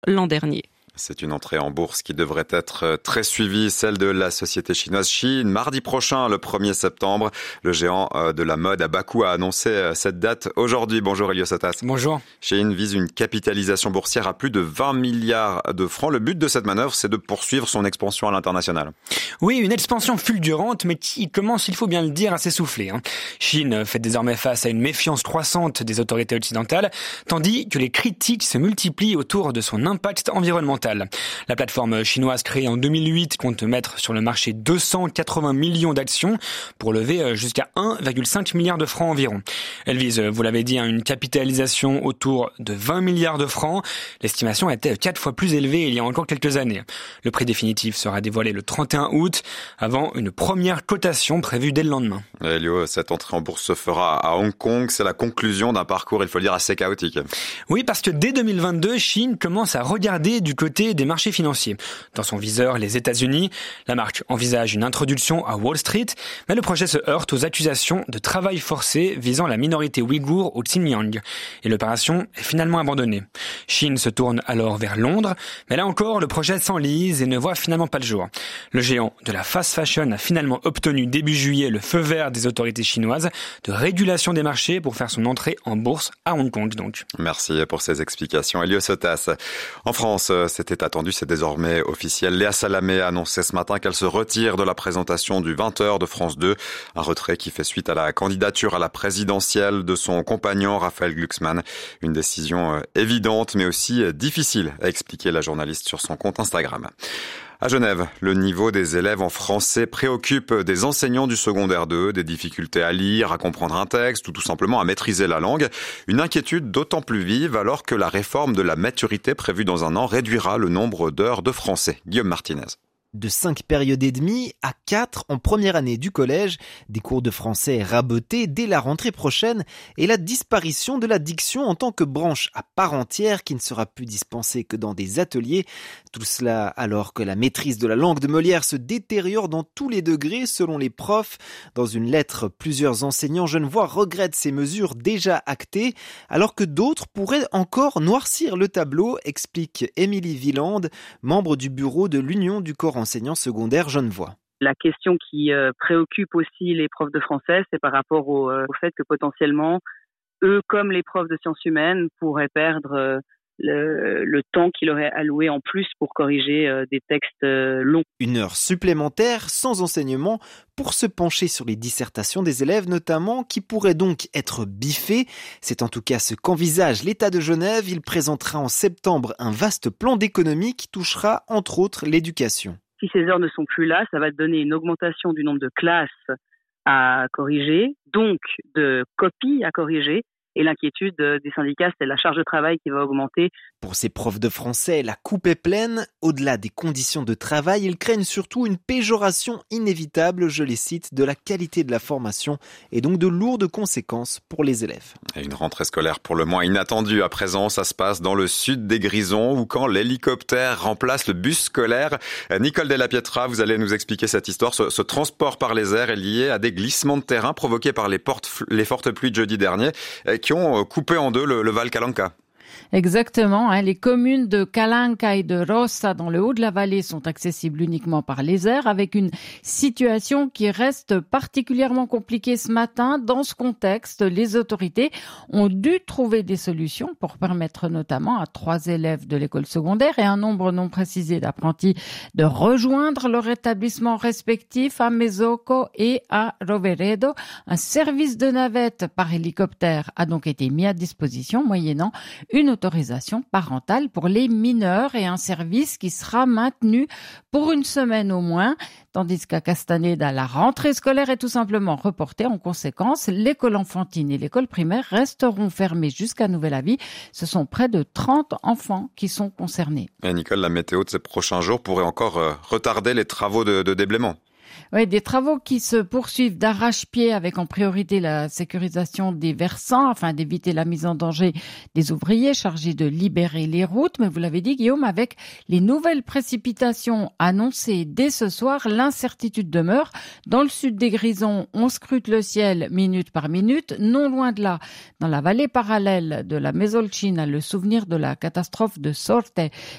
l'an dernier. C'est une entrée en bourse qui devrait être très suivie, celle de la société chinoise Shein. Mardi prochain, le 1er septembre, le géant de la mode à Bakou a annoncé cette date aujourd'hui. Bonjour Elio Sotas. Bonjour. Shein vise une capitalisation boursière à plus de 20 milliards de francs. Le but de cette manœuvre, c'est de poursuivre son expansion à l'international. Oui, une expansion fulgurante, mais qui commence, il faut bien le dire, à s'essouffler. Shein fait désormais face à une méfiance croissante des autorités occidentales, tandis que les critiques se multiplient autour de son impact environnemental. La plateforme chinoise créée en 2008 compte mettre sur le marché 280 millions d'actions pour lever jusqu'à 1,5 milliard de francs environ. Elle vise, vous l'avez dit, une capitalisation autour de 20 milliards de francs. L'estimation était 4 fois plus élevée il y a encore quelques années. Le prix définitif sera dévoilé le 31 août, avant une première cotation prévue dès le lendemain. Elio, cette entrée en bourse se fera à Hong Kong. C'est la conclusion d'un parcours, il faut le dire, assez chaotique. Oui, parce que dès 2022, Shein commence à regarder du côté des marchés financiers. Dans son viseur, les États-Unis, la marque envisage une introduction à Wall Street, mais le projet se heurte aux accusations de travail forcé visant la minorité ouïghour au Xinjiang. Et l'opération est finalement abandonnée. Shein se tourne alors vers Londres, mais là encore, le projet s'enlise et ne voit finalement pas le jour. Le géant de la fast fashion a finalement obtenu début juillet le feu vert des autorités chinoises de régulation des marchés pour faire son entrée en bourse à Hong Kong donc. Merci pour ces explications, Elio Sotas. En France, c'était attendu, c'est désormais officiel. Léa Salamé a annoncé ce matin qu'elle se retire de la présentation du 20h de France 2. Un retrait qui fait suite à la candidature à la présidentielle de son compagnon Raphaël Glucksmann. Une décision évidente mais aussi difficile, a expliqué la journaliste sur son compte Instagram. À Genève, le niveau des élèves en français préoccupe des enseignants du secondaire 2, des difficultés à lire, à comprendre un texte ou tout simplement à maîtriser la langue. Une inquiétude d'autant plus vive alors que la réforme de la maturité prévue dans un an réduira le nombre d'heures de français. Guillaume Martinez. De 5 périodes et demie à 4 en première année du collège, des cours de français rabotés dès la rentrée prochaine et la disparition de la diction en tant que branche à part entière qui ne sera plus dispensée que dans des ateliers. Tout cela alors que la maîtrise de la langue de Molière se détériore dans tous les degrés selon les profs. Dans une lettre, plusieurs enseignants genevois regrettent ces mesures déjà actées alors que d'autres pourraient encore noircir le tableau, explique Émilie Villande, membre du bureau de l'Union du corps enseignant secondaire genevois. La question qui préoccupe aussi les profs de français, c'est par rapport au fait que potentiellement, eux, comme les profs de sciences humaines, pourraient perdre le temps qu'il aurait alloué en plus pour corriger des textes longs. Une heure supplémentaire sans enseignement pour se pencher sur les dissertations des élèves notamment, qui pourraient donc être biffées. C'est en tout cas ce qu'envisage l'État de Genève. Il présentera en septembre un vaste plan d'économie qui touchera entre autres l'éducation. Si ces heures ne sont plus là, ça va donner une augmentation du nombre de classes à corriger, donc de copies à corriger. Et l'inquiétude des syndicats, c'est la charge de travail qui va augmenter. Pour ces profs de français, la coupe est pleine. Au-delà des conditions de travail, ils craignent surtout une péjoration inévitable, je les cite, de la qualité de la formation et donc de lourdes conséquences pour les élèves. Et une rentrée scolaire pour le moins inattendue. À présent, ça se passe dans le sud des Grisons où quand l'hélicoptère remplace le bus scolaire. Nicole Della Pietra, vous allez nous expliquer cette histoire. Ce transport par les airs est lié à des glissements de terrain provoqués par les fortes pluies de jeudi dernier qui ont coupé en deux le Val Calanca. Exactement, les communes de Calanca et de Rossa dans le haut de la vallée sont accessibles uniquement par les airs avec une situation qui reste particulièrement compliquée ce matin. Dans ce contexte, les autorités ont dû trouver des solutions pour permettre notamment à 3 élèves de l'école secondaire et un nombre non précisé d'apprentis de rejoindre leur établissement respectif à Mesoko et à Roveredo. Un service de navette par hélicoptère a donc été mis à disposition moyennant une autorisation parentale pour les mineurs et un service qui sera maintenu pour une semaine au moins, tandis qu'à Castaneda, la rentrée scolaire est tout simplement reportée. En conséquence, l'école enfantine et l'école primaire resteront fermées jusqu'à nouvel avis. Ce sont près de 30 enfants qui sont concernés. Et Nicole, la météo de ces prochains jours pourrait encore retarder les travaux de déblaiement. Oui, des travaux qui se poursuivent d'arrache-pied avec en priorité la sécurisation des versants afin d'éviter la mise en danger des ouvriers chargés de libérer les routes. Mais vous l'avez dit, Guillaume, avec les nouvelles précipitations annoncées dès ce soir, l'incertitude demeure. Dans le sud des Grisons, on scrute le ciel minute par minute. Non loin de là, dans la vallée parallèle de la Mesolcina, le souvenir de la catastrophe de Sorte